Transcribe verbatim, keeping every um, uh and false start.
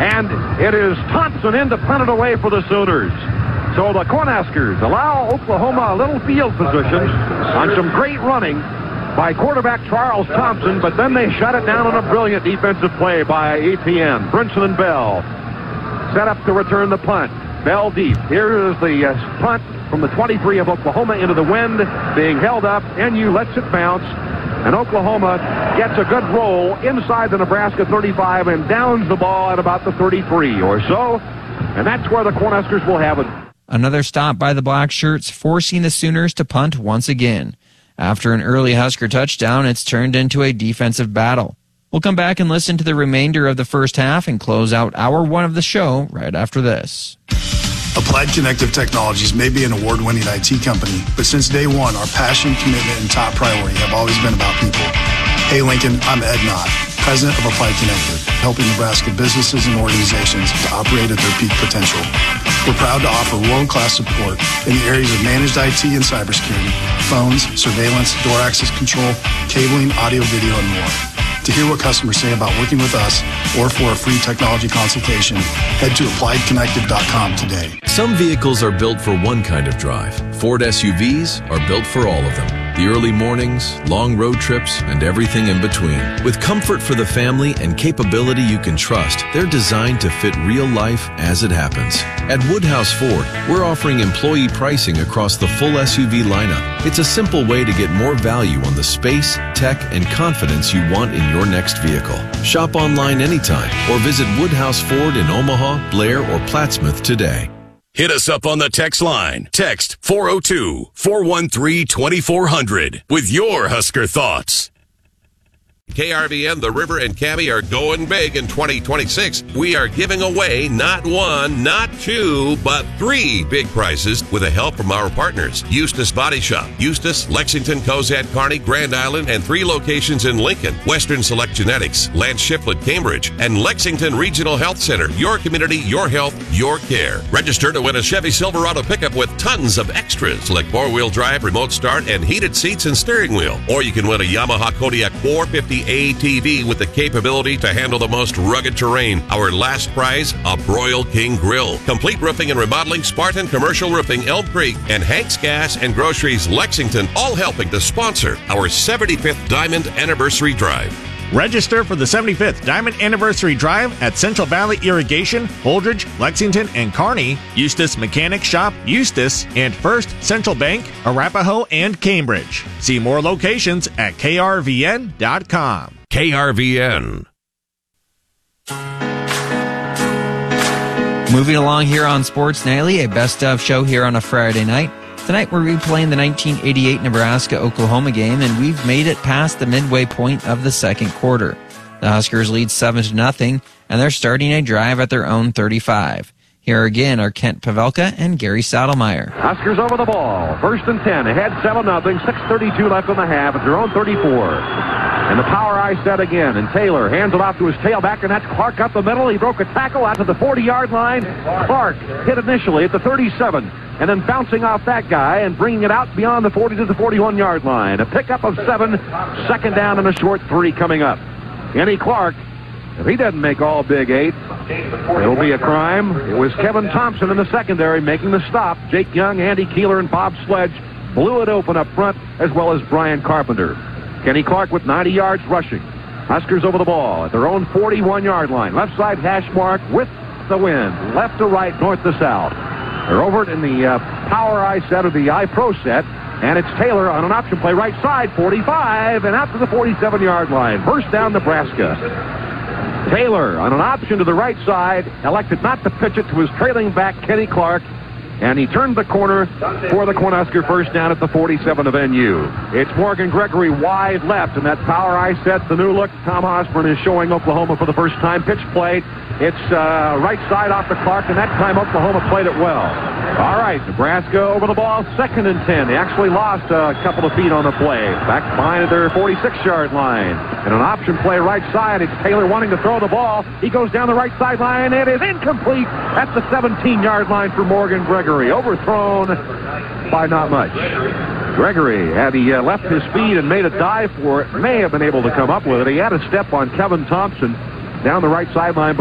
And it is Thompson in to punt it away for the Sooners. So the Cornhuskers allow Oklahoma a little field position on some great running by quarterback Charles Thompson, but then they shut it down on a brilliant defensive play by E T N. Brinson and Bell set up to return the punt. Bell deep. Here is the uh, punt from the twenty-three of Oklahoma into the wind, being held up. N U lets it bounce, and Oklahoma gets a good roll inside the Nebraska thirty-five and downs the ball at about the thirty-three or so, and that's where the Cornhuskers will have it. Another stop by the Black Shirts, forcing the Sooners to punt once again. After an early Husker touchdown, it's turned into a defensive battle. We'll come back and listen to the remainder of the first half and close out hour one of the show right after this. Applied Connective Technologies may be an award-winning I T company, but since day one, our passion, commitment, and top priority have always been about people. Hey Lincoln, I'm Ed Knott, President of Applied Connective, helping Nebraska businesses and organizations to operate at their peak potential. We're proud to offer world-class support in the areas of managed I T and cybersecurity, phones, surveillance, door access control, cabling, audio, video, and more. To hear what customers say about working with us or for a free technology consultation, head to applied connective dot com today. Some vehicles are built for one kind of drive. Ford S U Vs are built for all of them. The early mornings, long road trips, and everything in between. With comfort for the family and capability you can trust, they're designed to fit real life as it happens. At Woodhouse Ford, we're offering employee pricing across the full S U V lineup. It's a simple way to get more value on the space, tech, and confidence you want in your next vehicle. Shop online anytime or visit Woodhouse Ford in Omaha, Blair, or Plattsmouth today. Hit us up on the text line. Text four oh two, four one three, two four zero zero with your Husker thoughts. K R V N, The River, and Cabby are going big in twenty twenty-six. We are giving away not one, not two, but three big prizes with the help from our partners. Eustis Body Shop, Eustis, Lexington, Cozad, Kearney, Grand Island, and three locations in Lincoln. Western Select Genetics, Lance Shiflett, Cambridge, and Lexington Regional Health Center. Your community, your health, your care. Register to win a Chevy Silverado pickup with tons of extras like four-wheel drive, remote start, and heated seats and steering wheel. Or you can win a Yamaha Kodiak four fifty A T V with the capability to handle the most rugged terrain. Our last prize, a Broil King Grill. Complete roofing and remodeling, Spartan Commercial Roofing, Elm Creek, and Hank's Gas and Groceries, Lexington, all helping to sponsor our seventy-fifth Diamond Anniversary Drive. Register for the seventy-fifth Diamond Anniversary Drive at Central Valley Irrigation, Holdridge, Lexington, and Kearney, Eustis Mechanic Shop, Eustis, and First Central Bank, Arapahoe, and Cambridge. See more locations at K R V N dot com. K R V N. Moving along here on Sports Nightly, a best of show here on a Friday night. Tonight we're replaying the nineteen eighty-eight Nebraska-Oklahoma game, and we've made it past the midway point of the second quarter. The Huskers lead seven to nothing, and they're starting a drive at their own thirty-five. Here again are Kent Pavelka and Gary Saddlemeyer. Huskers over the ball. First and ten. Ahead seven nothing. six thirty-two left in the half at their own thirty-four. And the power I set again. And Taylor hands it off to his tailback, and that's Clark up the middle. He broke a tackle out to the forty-yard line. Clark hit initially at the thirty-seven. And then bouncing off that guy and bringing it out beyond the forty to the forty-one-yard line. A pickup of seven. Second down and a short three coming up. Kenny Clark, if he doesn't make all Big Eight, it'll be a crime. It was Kevin Thompson in the secondary making the stop. Jake Young, Andy Keeler, and Bob Sledge blew it open up front, as well as Brian Carpenter. Kenny Clark with ninety yards rushing. Huskers over the ball at their own forty-one-yard line. Left side hash mark with the wind. Left to right, north to south. They're over it in the uh, power I set, or the I-Pro set, and it's Taylor on an option play right side, forty-five, and out to the forty-seven-yard line. First down, Nebraska. Taylor on an option to the right side, elected not to pitch it to his trailing back, Kenny Clark, and he turned the corner for the Cornhusker first down at the forty-seven of N U. It's Morgan Gregory wide left, and that power I set, the new look. Tom Osborne is showing Oklahoma for the first time. Pitch play. It's uh, right side off to Clark, and that time Oklahoma played it well. All right, Nebraska over the ball, second and ten. They actually lost a couple of feet on the play. Back behind their forty-six-yard line. And an option play right side. It's Taylor wanting to throw the ball. He goes down the right sideline. It is incomplete at the seventeen-yard line for Morgan Gregory. Overthrown by not much. Gregory, had he uh, left his speed and made a dive for it, may have been able to come up with it. He had a step on Kevin Thompson down the right sideline.